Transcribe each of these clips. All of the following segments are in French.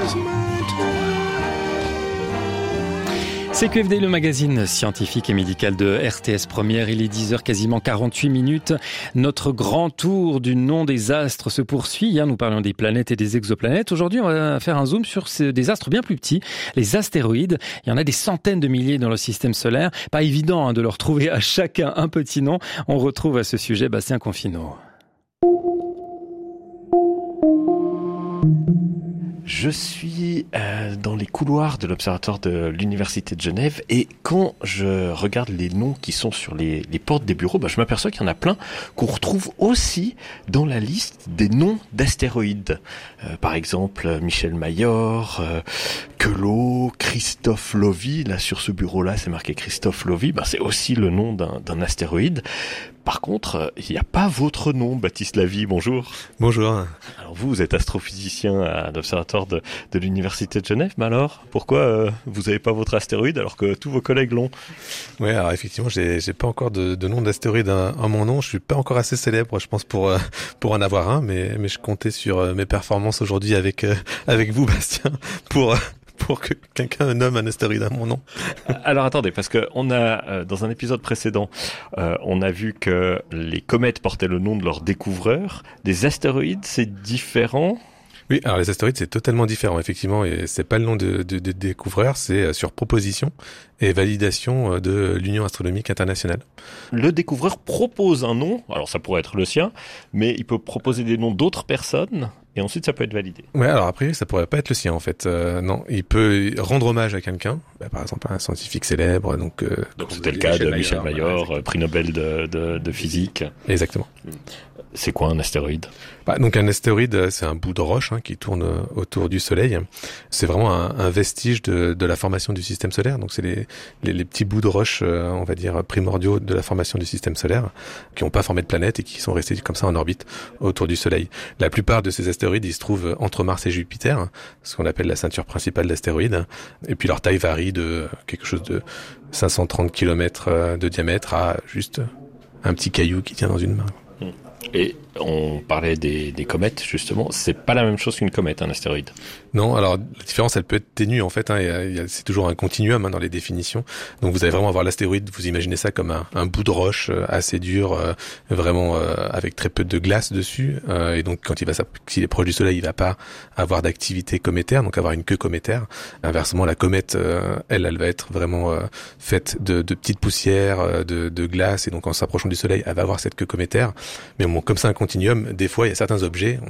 CQFD, le magazine scientifique et médical de RTS Première. Il est 10h, quasiment 48 minutes. Notre grand tour du nom des astres se poursuit. Nous parlions des planètes et des exoplanètes. Aujourd'hui, on va faire un zoom sur des astres bien plus petits, les astéroïdes. Il y en a des centaines de milliers dans le système solaire. Pas évident de leur trouver à chacun un petit nom. On retrouve à ce sujet Bastien Confino. Je suis dans les couloirs de l'Observatoire de l'Université de Genève et quand je regarde les noms qui sont sur les portes des bureaux, je m'aperçois qu'il y en a plein qu'on retrouve aussi dans la liste des noms d'astéroïdes. Par exemple, Michel Mayor, Queloz, Christophe Lovy. Là, sur ce bureau-là, c'est marqué Christophe Lovy. C'est aussi le nom d'un astéroïde. Par contre, il n'y a pas votre nom, Baptiste Lavie. Bonjour. Bonjour. Alors vous êtes astrophysicien à l'Observatoire de l'Université de Genève, mais alors, pourquoi vous n'avez pas votre astéroïde alors que tous vos collègues l'ont? Oui, alors effectivement, j'ai pas encore de nom d'astéroïde en mon nom. Je suis pas encore assez célèbre, je pense, pour en avoir un, mais je comptais sur mes performances aujourd'hui avec vous, Bastien, pour que quelqu'un nomme un astéroïde à mon nom. Alors attendez, parce que on a dans un épisode précédent, on a vu que les comètes portaient le nom de leur découvreur. Des astéroïdes, c'est différent? Oui, alors les astéroïdes, c'est totalement différent, effectivement, et c'est pas le nom de découvreur, c'est sur proposition et validation de l'Union astronomique internationale. Le découvreur propose un nom, alors ça pourrait être le sien, mais il peut proposer des noms d'autres personnes, et ensuite ça peut être validé. Ouais, alors après, ça pourrait pas être le sien, en fait. Non, il peut rendre hommage à quelqu'un, par exemple un scientifique célèbre, donc c'était le cas de Michel Mayor, prix Nobel de physique. Exactement. C'est quoi un astéroïde? Donc un astéroïde, c'est un bout de roche qui tourne autour du Soleil. C'est vraiment un vestige de la formation du système solaire. Donc c'est les petits bouts de roche, on va dire, primordiaux de la formation du système solaire, qui n'ont pas formé de planète et qui sont restés comme ça en orbite autour du Soleil. La plupart de ces astéroïdes, ils se trouvent entre Mars et Jupiter, ce qu'on appelle la ceinture principale d'astéroïdes. Et puis leur taille varie de quelque chose de 530 km de diamètre à juste un petit caillou qui tient dans une main. Et on parlait des comètes, justement. C'est pas la même chose qu'une comète, un astéroïde. Non, alors la différence, elle peut être ténue en fait. C'est toujours un continuum dans les définitions. Donc vous allez vraiment avoir l'astéroïde. Vous imaginez ça comme un bout de roche assez dur, vraiment avec très peu de glace dessus. Et donc quand s'il est proche du Soleil, il va pas avoir d'activité cométaire, donc avoir une queue cométaire. Inversement, la comète, elle va être vraiment faite de petites poussières, de glace. Et donc en s'approchant du Soleil, elle va avoir cette queue cométaire. Mais bon, comme c'est un continuum, des fois il y a certains objets,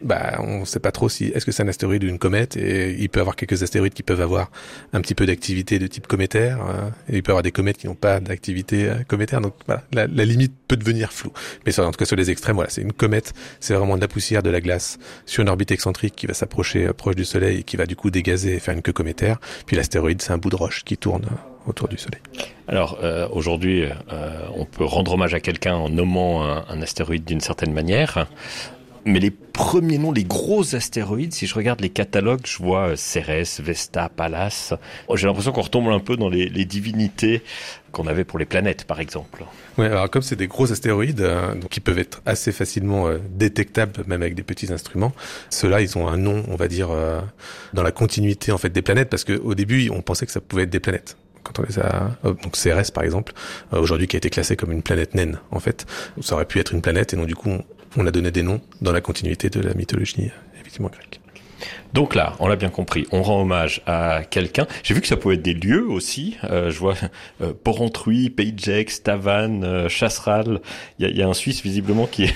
on sait pas trop si est-ce que c'est un astéroïde ou une comète, et il peut y avoir quelques astéroïdes qui peuvent avoir un petit peu d'activité de type cométaire, et il peut y avoir des comètes qui n'ont pas d'activité cométaire, donc voilà, la limite peut devenir floue. Mais en tout cas sur les extrêmes, voilà, c'est une comète, c'est vraiment de la poussière, de la glace sur une orbite excentrique qui va s'approcher proche du Soleil et qui va du coup dégazer et faire une queue cométaire. Puis l'astéroïde, c'est un bout de roche qui tourne autour du Soleil. Alors aujourd'hui, on peut rendre hommage à quelqu'un en nommant un astéroïde d'une certaine manière. Mais les premiers noms, les gros astéroïdes, si je regarde les catalogues, je vois Cérès, Vesta, Pallas. J'ai l'impression qu'on retombe un peu dans les divinités qu'on avait pour les planètes, par exemple. Ouais, alors comme c'est des gros astéroïdes, donc qui peuvent être assez facilement détectables, même avec des petits instruments, ceux-là, ils ont un nom, on va dire, dans la continuité en fait des planètes, parce qu'au début, on pensait que ça pouvait être des planètes. Quand on les a, donc Cérès par exemple, aujourd'hui qui a été classé comme une planète naine, en fait, ça aurait pu être une planète, et donc du coup, on a donné des noms dans la continuité de la mythologie, effectivement, grecque. Donc là, on l'a bien compris, on rend hommage à quelqu'un. J'ai vu que ça pouvait être des lieux aussi. Je vois Porrentruy, Pays de Gex, Tavannes, Chasseral. Il y a un Suisse visiblement qui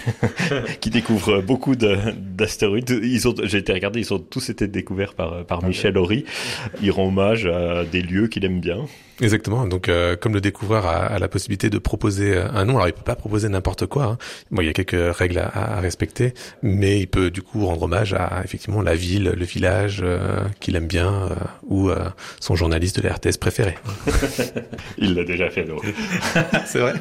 découvre beaucoup d'astéroïdes. J'ai été regarder, ils ont tous été découverts par Michel Horry. Il rend hommage à des lieux qu'il aime bien. Exactement. Donc, comme le découvreur a la possibilité de proposer un nom, alors il peut pas proposer n'importe quoi. Bon, il y a quelques règles à respecter, mais il peut du coup rendre hommage à effectivement la ville, le village qu'il aime bien, ou son journaliste de la RTS préféré. Il l'a déjà fait, non? C'est vrai.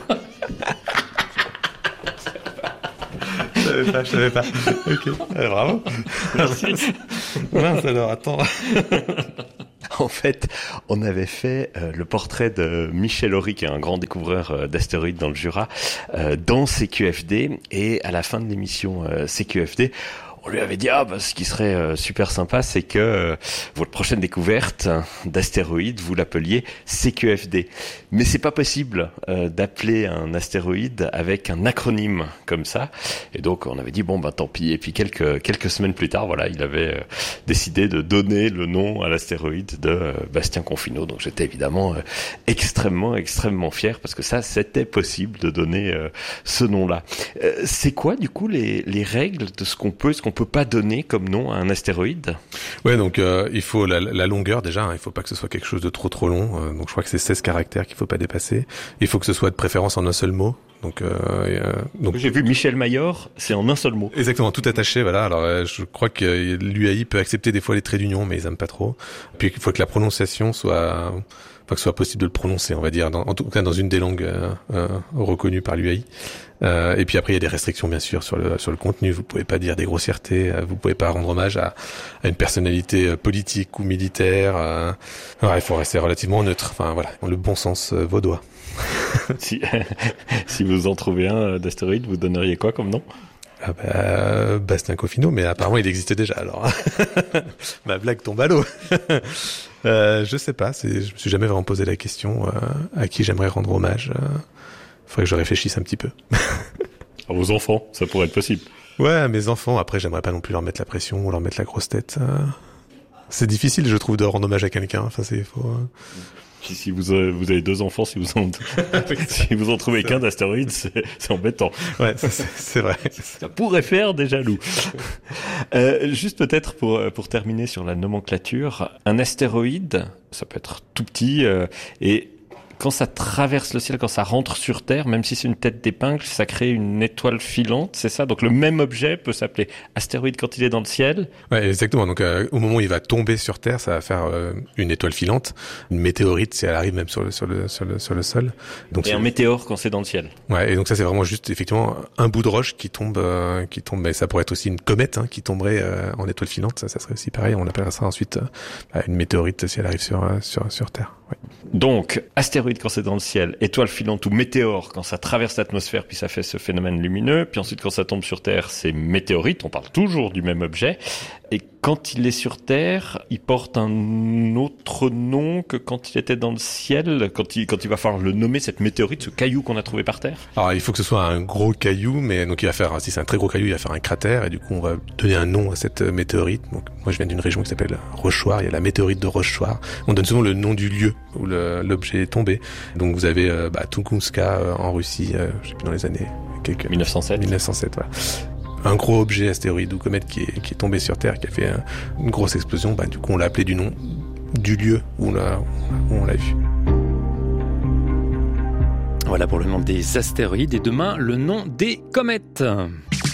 Je savais pas. Ok. Bravo. Merci. Mince alors, attends. En fait, on avait fait le portrait de Michel Horry, qui est un grand découvreur d'astéroïdes dans le Jura, dans CQFD. Et à la fin de l'émission CQFD, On lui avait dit ce qui serait super sympa, c'est que votre prochaine découverte d'astéroïde, vous l'appeliez CQFD. Mais c'est pas possible d'appeler un astéroïde avec un acronyme comme ça. Et donc on avait dit tant pis. Et puis quelques semaines plus tard, voilà, il avait décidé de donner le nom à l'astéroïde de Bastien Confinot. Donc j'étais évidemment extrêmement fier parce que ça, c'était possible de donner ce nom-là. C'est quoi du coup les règles de ce qu'on peut pas donner comme nom à un astéroïde? Ouais, donc il faut la longueur déjà, hein, il faut pas que ce soit quelque chose de trop long, donc je crois que c'est 16 caractères qu'il faut pas dépasser. Il faut que ce soit de préférence en un seul mot. Donc j'ai vu Michel Mayor, c'est en un seul mot. Exactement, tout attaché, voilà. Alors je crois que l'UAI peut accepter des fois les traits d'union, mais ils aiment pas trop. Puis il faut que la prononciation soit que ce soit possible de le prononcer, on va dire, en tout cas dans une des langues reconnues par l'UAI. Et puis après il y a des restrictions bien sûr sur le contenu. Vous pouvez pas dire des grossièretés, vous pouvez pas rendre hommage à une personnalité politique ou militaire. Il faut rester relativement neutre. Enfin voilà, le bon sens vaudois. Si vous en trouvez un d'astéroïde, vous donneriez quoi comme nom? Bastien Confinot, mais apparemment il existait déjà alors. Ma blague tombe à l'eau. Je sais pas, je me suis jamais vraiment posé la question à qui j'aimerais rendre hommage. Faudrait que je réfléchisse un petit peu. À vos enfants, ça pourrait être possible. Ouais, à mes enfants, après j'aimerais pas non plus leur mettre la pression ou leur mettre la grosse tête. C'est difficile, je trouve, de rendre hommage à quelqu'un. Enfin, Si vous avez 2 enfants, si vous en trouvez qu'un d'astéroïde, c'est embêtant. Ouais, c'est vrai. Ça pourrait faire des jaloux. Juste peut-être pour terminer sur la nomenclature, un astéroïde, ça peut être tout petit et quand ça traverse le ciel, quand ça rentre sur Terre, même si c'est une tête d'épingle, ça crée une étoile filante, c'est ça? Donc le même objet peut s'appeler astéroïde quand il est dans le ciel? Ouais, exactement. Donc au moment où il va tomber sur Terre, ça va faire une étoile filante. Une météorite, si elle arrive même sur le sol. Donc, et un météore quand c'est dans le ciel. Ouais, et donc ça c'est vraiment juste effectivement un bout de roche qui tombe. Mais ça pourrait être aussi une comète qui tomberait en étoile filante. Ça serait aussi pareil. On appellera ça ensuite une météorite si elle arrive sur Terre. Ouais. Donc, astéroïde quand c'est dans le ciel, étoile filante ou météore quand ça traverse l'atmosphère puis ça fait ce phénomène lumineux, puis ensuite quand ça tombe sur Terre, c'est météorite, on parle toujours du même objet. Et quand il est sur Terre, il porte un autre nom que quand il était dans le ciel, quand il va falloir le nommer, cette météorite, ce caillou qu'on a trouvé par terre. Alors il faut que ce soit un gros caillou, mais donc si c'est un très gros caillou, il va faire un cratère, et du coup on va donner un nom à cette météorite. Donc moi je viens d'une région qui s'appelle Rochechouart, il y a la météorite de Rochechouart. On donne souvent le nom du lieu où l'objet est tombé. Donc vous avez Tunguska en Russie, je sais plus dans les années 1907, voilà. Un gros objet astéroïde ou comète qui est tombé sur Terre, qui a fait une grosse explosion, du coup on l'a appelé du nom du lieu où on l'a vu. Voilà pour le nom des astéroïdes et demain le nom des comètes.